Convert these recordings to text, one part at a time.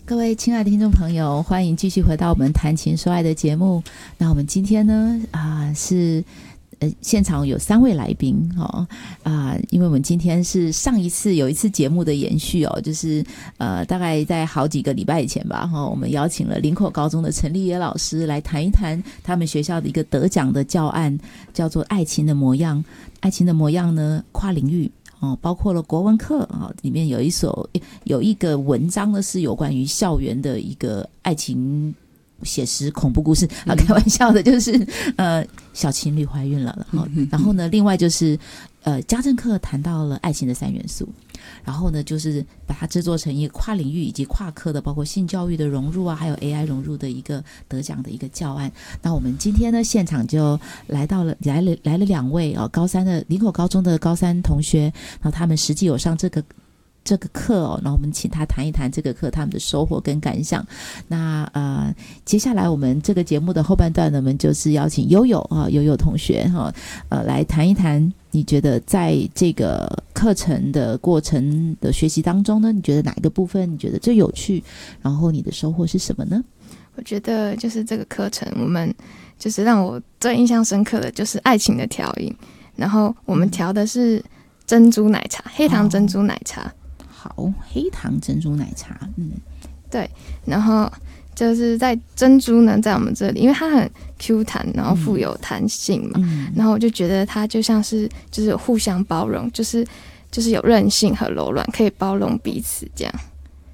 各位亲爱的听众朋友，欢迎继续回到我们谈情说爱的节目。那我们今天呢是现场有3位来宾因为我们今天是上一次有一次节目的延续就是大概在好几个礼拜以前吧我们邀请了林口高中的陈立野老师来谈一谈他们学校的一个得奖的教案，叫做《爱情的模样》。爱情的模样呢，跨领域包括了国文课里面有一个文章呢是有关于校园的一个爱情写实恐怖故事开玩笑的，就是小情侣怀孕了然后呢另外就是家政课谈到了爱情的3元素，然后呢就是把它制作成一个跨领域以及跨科的，包括性教育的融入还有 AI 融入的一个得奖的一个教案。那我们今天呢现场就来了2位高三的林口高中的高三同学，然后他们实际有上这个课然后我们请他谈一谈这个课他们的收获跟感想。那接下来我们这个节目的后半段呢，我们就是邀请悠悠同学来谈一谈，你觉得在这个课程的过程的学习当中呢，你觉得哪一个部分你觉得最有趣，然后你的收获是什么呢？ 我觉得就是这个课程我们就是让我最印象深刻的就是爱情的调饮，然后我们调的是珍珠奶茶，黑糖珍珠奶茶。 好，黑糖珍珠奶茶对，然后就是在珍珠呢在我们这里因为它很 Q 弹，然后富有弹性嘛然后我就觉得它就像是就是互相包容，就是有韧性和柔软，可以包容彼此这样。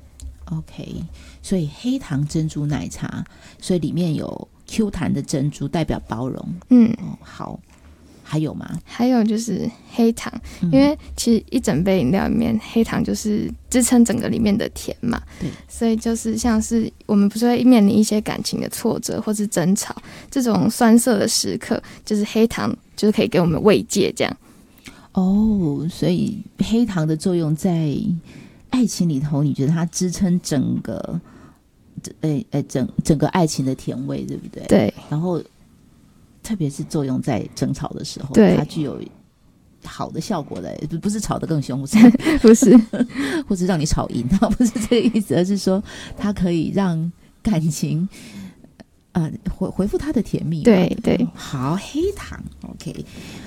OK， 所以黑糖珍珠奶茶，所以里面有 Q 弹的珍珠代表包容好，还有吗？还有就是黑糖因为其实一整杯饮料里面黑糖就是支撑整个里面的甜嘛，对，所以就是像是我们不是会面临一些感情的挫折或是争吵，这种酸涩的时刻，就是黑糖就是可以给我们慰藉这样。 所以黑糖的作用在爱情里头，你觉得它支撑整个整个爱情的甜味，对不对？对，然后特别是作用在争吵的时候，它具有好的效果的，不是吵得更凶，不是或是让你吵赢，不是这个意思，而是说它可以让感情回复它的甜蜜。对，好，黑糖 OK，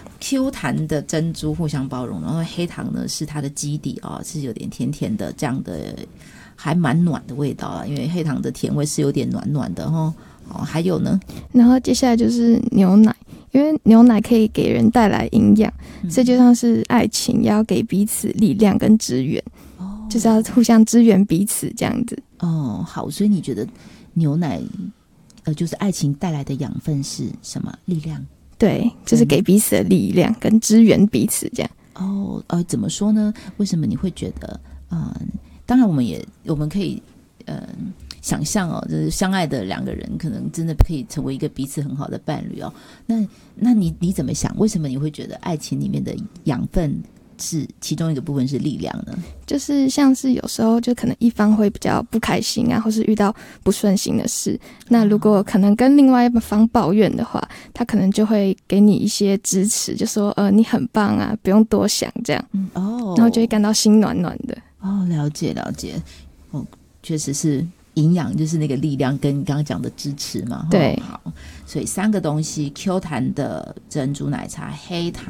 Q 弹的珍珠互相包容，然后黑糖呢是它的基底是有点甜甜的，这样的还蛮暖的味道因为黑糖的甜味是有点暖暖的还有呢，然后接下来就是牛奶，因为牛奶可以给人带来营养，所以就像是爱情也要给彼此力量跟支援就是要互相支援彼此这样子。好，所以你觉得牛奶就是爱情带来的养分是什么？力量？对，就是给彼此的力量跟支援彼此这样。怎么说呢？为什么你会觉得当然我们可以想象就是相爱的2个人可能真的可以成为一个彼此很好的伴侣那你怎么想？为什么你会觉得爱情里面的养分是其中一个部分是力量呢？就是像是有时候就可能一方会比较不开心或是遇到不顺心的事，那如果可能跟另外一方抱怨的话，他可能就会给你一些支持，就说你很棒不用多想这样然后就会感到心暖暖的。了解确实是营养，就是那个力量跟你刚刚讲的支持嘛。对，好，所以3个东西 Q 弹的珍珠奶茶，黑糖